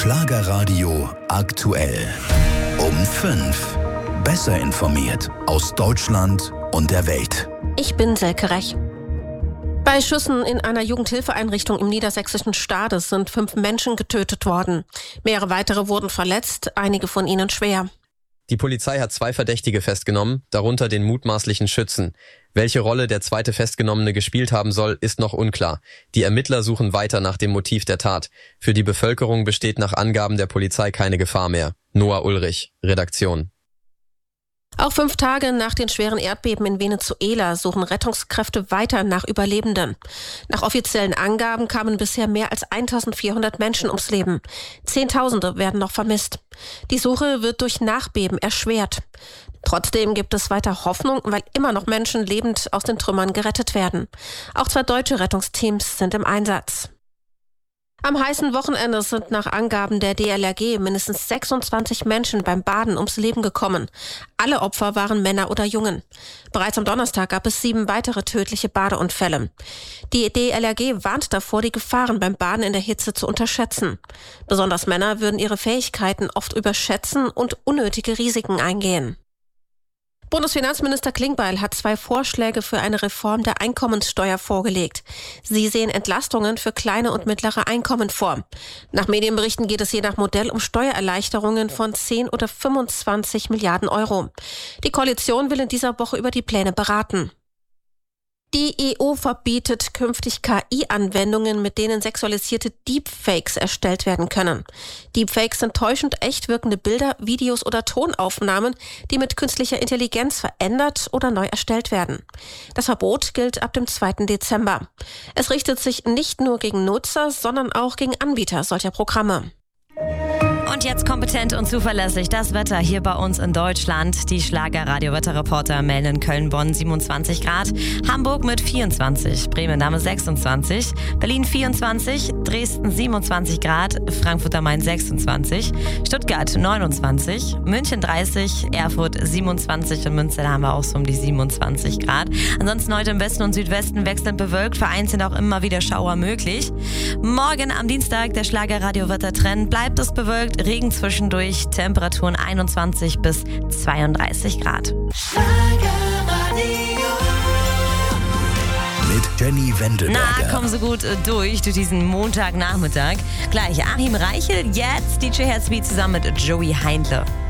Schlagerradio aktuell. Um 5. Besser informiert aus Deutschland und der Welt. Ich bin Selke Rech. Bei Schüssen in einer Jugendhilfeeinrichtung im niedersächsischen Stades sind 5 Menschen getötet worden. Mehrere weitere wurden verletzt, einige von ihnen schwer. Die Polizei hat 2 Verdächtige festgenommen, darunter den mutmaßlichen Schützen. Welche Rolle der zweite Festgenommene gespielt haben soll, ist noch unklar. Die Ermittler suchen weiter nach dem Motiv der Tat. Für die Bevölkerung besteht nach Angaben der Polizei keine Gefahr mehr. Noah Ulrich, Redaktion. Auch 5 Tage nach den schweren Erdbeben in Venezuela suchen Rettungskräfte weiter nach Überlebenden. Nach offiziellen Angaben kamen bisher mehr als 1400 Menschen ums Leben. Zehntausende werden noch vermisst. Die Suche wird durch Nachbeben erschwert. Trotzdem gibt es weiter Hoffnung, weil immer noch Menschen lebend aus den Trümmern gerettet werden. Auch 2 deutsche Rettungsteams sind im Einsatz. Am heißen Wochenende sind nach Angaben der DLRG mindestens 26 Menschen beim Baden ums Leben gekommen. Alle Opfer waren Männer oder Jungen. Bereits am Donnerstag gab es 7 weitere tödliche Badeunfälle. Die DLRG warnt davor, die Gefahren beim Baden in der Hitze zu unterschätzen. Besonders Männer würden ihre Fähigkeiten oft überschätzen und unnötige Risiken eingehen. Bundesfinanzminister Klingbeil hat 2 Vorschläge für eine Reform der Einkommenssteuer vorgelegt. Sie sehen Entlastungen für kleine und mittlere Einkommen vor. Nach Medienberichten geht es je nach Modell um Steuererleichterungen von 10 oder 25 Milliarden Euro. Die Koalition will in dieser Woche über die Pläne beraten. Die EU verbietet künftig KI-Anwendungen, mit denen sexualisierte Deepfakes erstellt werden können. Deepfakes sind täuschend echt wirkende Bilder, Videos oder Tonaufnahmen, die mit künstlicher Intelligenz verändert oder neu erstellt werden. Das Verbot gilt ab dem 2. Dezember. Es richtet sich nicht nur gegen Nutzer, sondern auch gegen Anbieter solcher Programme. Und jetzt kompetent und zuverlässig das Wetter hier bei uns in Deutschland. Die Schlager-Radio-Wetterreporter melden Köln-Bonn 27 Grad, Hamburg mit 24, Bremen-Name 26, Berlin 24, Dresden 27 Grad, Frankfurt am Main 26, Stuttgart 29, München 30, Erfurt 27 und Münster, da haben wir auch so um die 27 Grad. Ansonsten heute im Westen und Südwesten wechselnd bewölkt, vereinzelt auch immer wieder Schauer möglich. Morgen am Dienstag der Schlager-Radio-Wettertrend, bleibt es bewölkt, Regen zwischendurch, Temperaturen 21 bis 32 Grad. Mit Jenny Wendelberger. Na, kommen Sie gut durch diesen Montagnachmittag. Gleich Achim Reichel, jetzt DJ Herzbeat zusammen mit Joey Heindle.